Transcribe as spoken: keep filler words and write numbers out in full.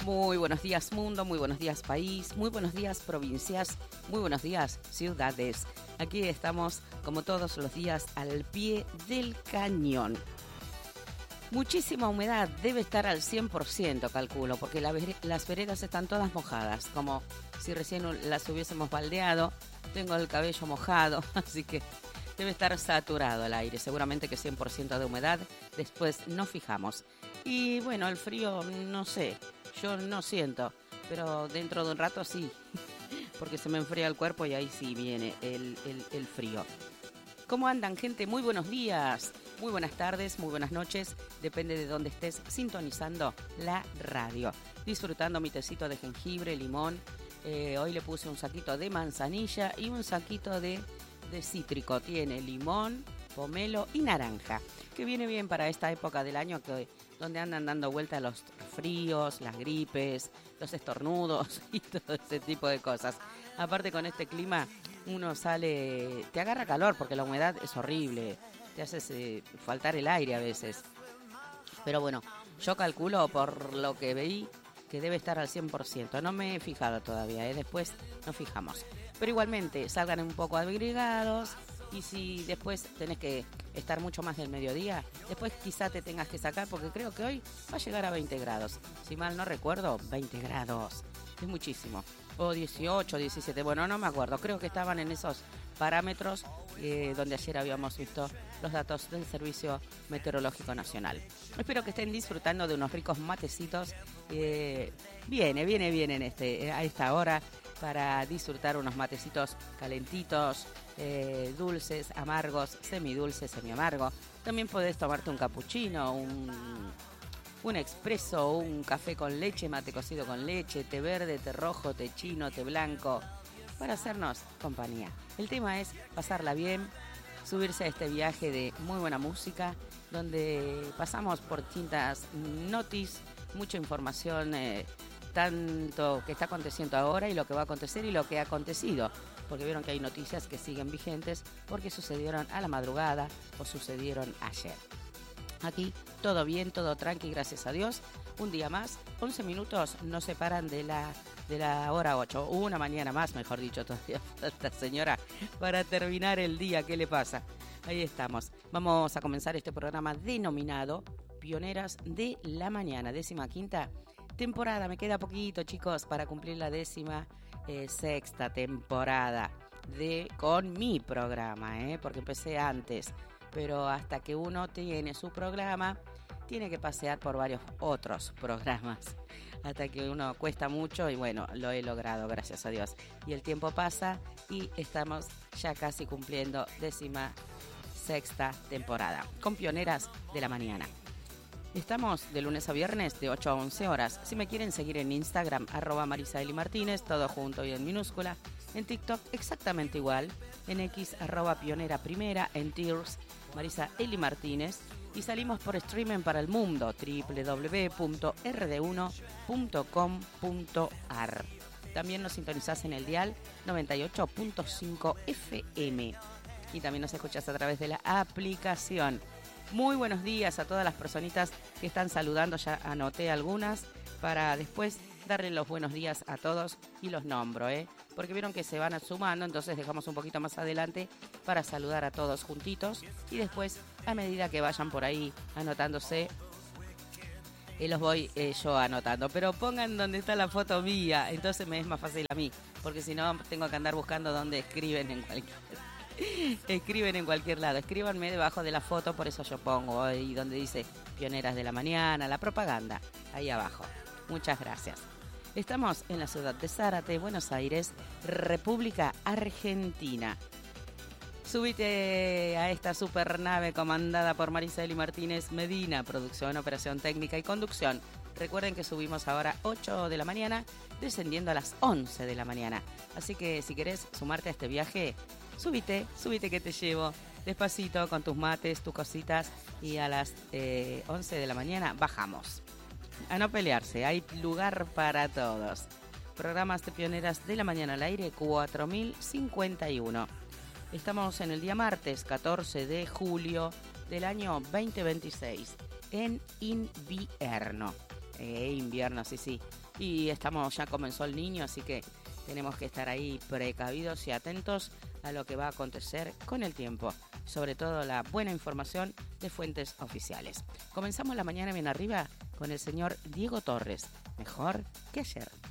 Muy buenos días mundo, muy buenos días país, muy buenos días provincias, muy buenos días ciudades. Aquí estamos como todos los días al pie del cañón. Muchísima humedad, debe estar al cien por ciento calculo, porque la, las veredas están todas mojadas, como si recién las hubiésemos baldeado. Tengo el cabello mojado, así que debe estar saturado el aire, seguramente que cien por ciento de humedad, después nos fijamos. Y bueno, el frío, no sé, yo no siento, pero dentro de un rato sí, porque se me enfría el cuerpo y ahí sí viene el, el, el frío. ¿Cómo andan, gente? Muy buenos días, muy buenas tardes, muy buenas noches, depende de dónde estés sintonizando la radio. Disfrutando mi tecito de jengibre, limón, eh, hoy le puse un saquito de manzanilla y un saquito de, de cítrico, tiene limón, pomelo y naranja, que viene bien para esta época del año que, donde andan dando vuelta los fríos, las gripes, los estornudos y todo ese tipo de cosas. Aparte con este clima uno sale, te agarra calor porque la humedad es horrible, te hace eh, faltar el aire a veces. Pero bueno, yo calculo por lo que veí que debe estar al cien por ciento. No me he fijado todavía, ¿eh? Después nos fijamos. Pero igualmente, salgan un poco abrigados y si después tenés que estar mucho más del mediodía, después quizá te tengas que sacar porque creo que hoy va a llegar a veinte grados. Si mal no recuerdo, veinte grados. Es muchísimo. O dieciocho, diecisiete, bueno, no me acuerdo. Creo que estaban en esos parámetros eh, donde ayer habíamos visto los datos del Servicio Meteorológico Nacional. Espero que estén disfrutando de unos ricos matecitos. Eh, viene, viene, viene en este, a esta hora para disfrutar unos matecitos calentitos, eh, dulces, amargos, semidulces, semiamargo. También podés tomarte un capuchino, un... un expreso, un café con leche, mate cocido con leche, té verde, té rojo, té chino, té blanco, para hacernos compañía. El tema es pasarla bien, subirse a este viaje de muy buena música, donde pasamos por distintas notis, mucha información, eh, tanto que está aconteciendo ahora y lo que va a acontecer y lo que ha acontecido, porque vieron que hay noticias que siguen vigentes porque sucedieron a la madrugada o sucedieron ayer. Aquí todo bien, todo tranqui, gracias a Dios. Un día más, once minutos nos separan de la, de la hora ocho. Una mañana más, mejor dicho, todavía falta, señora, para terminar el día. ¿Qué le pasa? Ahí estamos. Vamos a comenzar este programa denominado Pioneras de la Mañana, décima quinta temporada. Me queda poquito, chicos, para cumplir la décima eh, sexta temporada de con mi programa, ¿eh? Porque empecé antes. Pero hasta que uno tiene su programa, tiene que pasear por varios otros programas. Hasta que uno cuesta mucho y bueno, lo he logrado, gracias a Dios. Y el tiempo pasa y estamos ya casi cumpliendo décima sexta temporada, con Pioneras de la Mañana. Estamos de lunes a viernes de ocho a once horas. Si me quieren seguir en Instagram, arroba Marisa Eli Martínez, todo junto y en minúscula. En TikTok exactamente igual. En X, arroba Pionera Primera. En Tears, Marisa Eli Martínez. Y salimos por streaming para el mundo, doble u doble u doble u punto r d uno punto com punto a r. También nos sintonizás en el dial noventa y ocho punto cinco F M. Y también nos escuchás a través de la aplicación. Muy buenos días a todas las personitas que están saludando, ya anoté algunas, para después darle los buenos días a todos y los nombro, ¿eh? Porque vieron que se van sumando, entonces dejamos un poquito más adelante para saludar a todos juntitos y después, a medida que vayan por ahí anotándose, eh, los voy eh, yo anotando. Pero pongan donde está la foto mía, entonces me es más fácil a mí, porque si no tengo que andar buscando donde escriben en cualquier... Escriben en cualquier lado, escríbanme debajo de la foto, por eso yo pongo ahí donde dice Pioneras de la Mañana, la propaganda, ahí abajo. Muchas gracias. Estamos en la ciudad de Zárate, Buenos Aires, República Argentina. Súbite a esta supernave comandada por Marisa Eli Martínez Medina, producción, operación técnica y conducción. Recuerden que subimos ahora ocho de la mañana, descendiendo a las once de la mañana. Así que si querés sumarte a este viaje, súbite, súbite que te llevo despacito con tus mates, tus cositas y a las eh, once de la mañana bajamos. A no pelearse, hay lugar para todos. Programas de Pioneras de la Mañana al aire cuatro mil cincuenta y uno. Estamos en el día martes catorce de julio del año veinte veintiséis, en invierno. Eh, invierno, sí, sí. Y estamos, ya comenzó el niño, así que tenemos que estar ahí precavidos y atentos a lo que va a acontecer con el tiempo. Sobre todo la buena información de fuentes oficiales. Comenzamos la mañana bien arriba con el señor Diego Torres. Mejor que ayer.